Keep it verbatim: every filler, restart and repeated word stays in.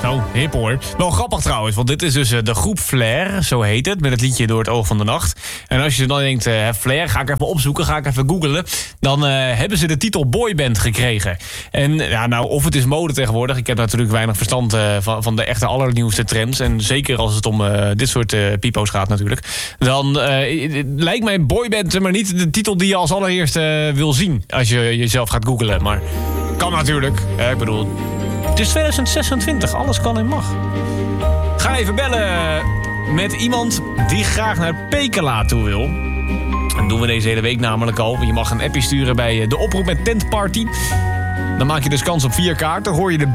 Zo, hip hoor. Wel grappig trouwens, want dit is dus uh, de groep Flair, zo heet het, met het liedje Door het oog van de nacht. En als je dan denkt, uh, Flair, ga ik even opzoeken, ga ik even googlen, dan uh, hebben ze de titel boyband gekregen. En ja, nou, of het is mode tegenwoordig, ik heb natuurlijk weinig verstand uh, van, van de echte allernieuwste trends. En zeker als het om uh, dit soort uh, pipo's gaat natuurlijk. Dan uh, lijkt mij boyband maar niet de titel die je als allereerste uh, wil zien als je jezelf gaat googlen. Maar kan natuurlijk, uh, ik bedoel... Het is twintig zesentwintig, alles kan en mag. Ga even bellen met iemand die graag naar Pekela toe wil. Dat doen we deze hele week namelijk al. Je mag een appje sturen bij de oproep met tentparty. Dan maak je dus kans op vier kaarten. Hoor je de